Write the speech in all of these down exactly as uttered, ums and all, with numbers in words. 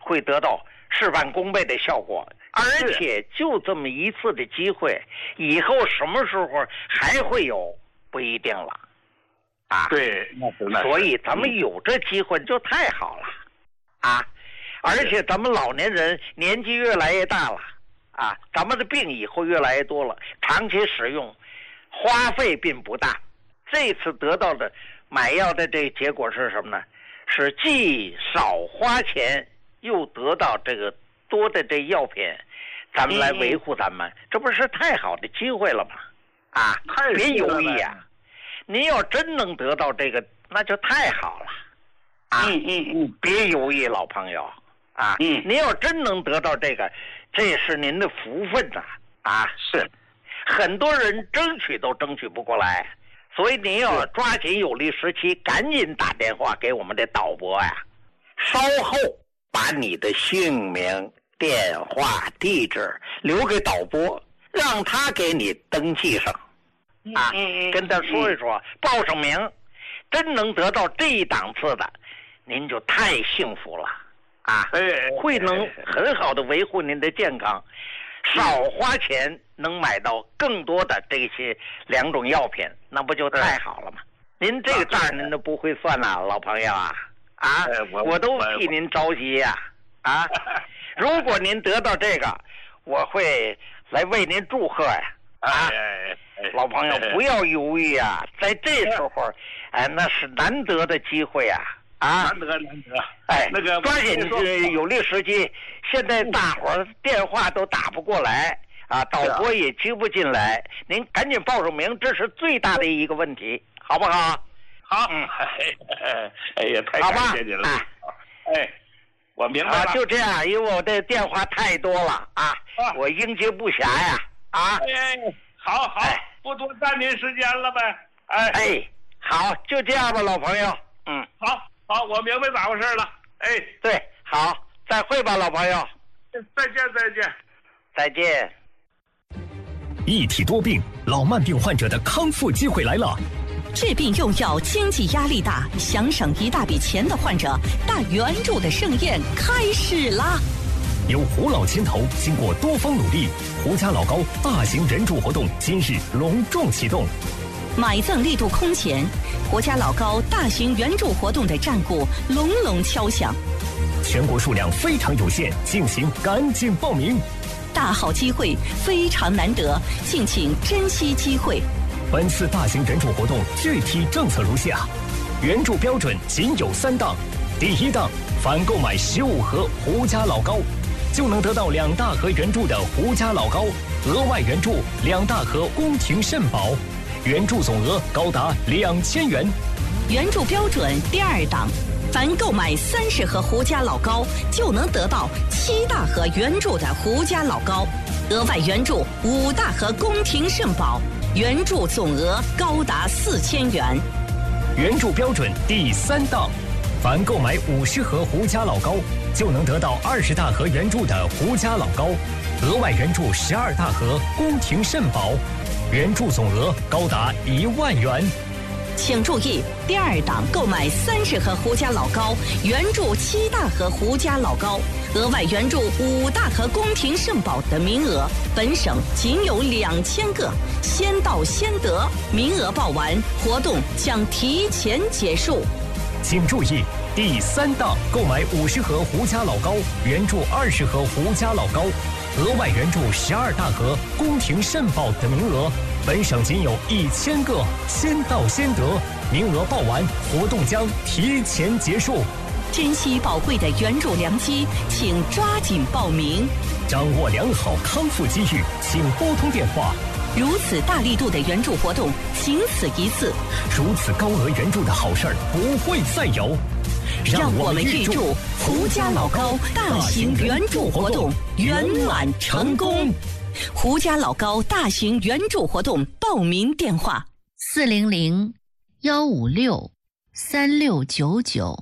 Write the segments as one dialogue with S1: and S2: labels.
S1: 会得到事半功倍的效果。而且就这么一次的机会，以后什么时候还会有不一定了啊。
S2: 对，那是那是。
S1: 所以咱们有这机会就太好了啊。而且咱们老年人年纪越来越大了啊，咱们的病以后越来越多了，长期使用花费并不大。这次得到的买药的这个结果是什么呢？是既少花钱又得到这个多的这药品，咱们来维护咱们，嗯、这不是太好的机会了吗？啊，别犹豫啊！您要真能得到这个，那就太好了啊！
S2: 嗯嗯嗯，
S1: 别犹豫，老朋友啊！
S2: 嗯，
S1: 您要真能得到这个，这是您的福分呐！啊，
S2: 是，
S1: 很多人争取都争取不过来。所以您要抓紧有利时期，赶紧打电话给我们的导播呀、啊。稍后把你的姓名、电话、地址留给导播，让他给你登记上，啊，
S2: 嗯嗯、
S1: 跟他说一说，报上名，真能得到这一档次的，您就太幸福了啊！会能很好的维护您的健康。少花钱能买到更多的这些两种药品，那不就太好了吗？您这个账您都不会算呐、啊，老朋友啊啊！我, 我都替您着急呀 啊, 啊！如果您得到这个，我会来为您祝贺呀 啊, 啊！老朋友不要犹豫啊，在这时候，哎，那是难得的机会啊！啊，
S2: 难得难得，
S1: 哎，
S2: 那个
S1: 抓紧有利时机。现在大伙儿电话都打不过来啊，导播也接不进来，您赶紧报上名，这是最大的一个问题，好不好？
S2: 好，嗯，哎呀，太感谢您了，哎，我明白了，
S1: 啊、就这样，因为我的电话太多了啊，啊我应接不暇呀，啊，
S2: 哎，好好，哎、不多占您时间了呗，哎，
S1: 哎，好，就这样吧，老朋友，嗯，
S2: 好。好，我明白咋回事了。哎，
S1: 对，好，再会吧，老朋友。
S2: 再见，再见，
S1: 再见。
S3: 一体多病，老慢病患者的康复机会来了。
S4: 治病用药，经济压力大，想省一大笔钱的患者，大援助的盛宴开始啦！
S3: 由胡老牵头，经过多方努力，胡家老高大型援助活动今日隆重启动。
S4: 买赠力度空前，胡家老高大型援助活动的战鼓隆隆敲响。
S3: 全国数量非常有限，敬请赶紧报名。
S4: 大好机会非常难得，敬请珍惜机会。
S3: 本次大型援助活动具体政策如下：援助标准仅有三档。第一档，凡购买十五盒胡家老高，就能得到两大盒援助的胡家老高，额外援助两大盒宫廷肾宝。援助总额高达两千元。
S4: 援助标准第二档，凡购买三十盒胡家老高，就能得到七大盒援助的胡家老高，额外援助五大盒宫廷肾宝，援助总额高达四千元。
S3: 援助标准第三档，凡购买五十盒胡家老高，就能得到二十大盒援助的胡家老高，额外援助十二大盒宫廷肾宝。援助总额高达一万元。
S4: 请注意，第二档购买三十盒胡家老高，援助七大盒胡家老高，额外援助五大盒宫廷肾宝的名额，本省仅有两千个，先到先得，名额报完，活动将提前结束。
S3: 请注意，第三档购买五十盒胡家老高，援助二十盒胡家老高，额外援助十二大盒宫廷肾宝的名额，本省仅有一千个，先到先得，名额报完，活动将提前结束。
S4: 珍惜宝贵的援助良机，请抓紧报名。
S3: 掌握良好康复机遇，请拨通电话。
S4: 如此大力度的援助活动，仅此一次。
S3: 如此高额援助的好事儿不会再有。
S4: 让我们预祝胡家老高大型援助活动圆满成功。胡家老高大型援助活动报名电话：
S5: 四零零幺五六三六九九。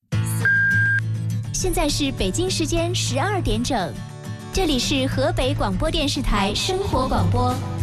S6: 现在是北京时间十二点整，这里是河北广播电视台生活广播。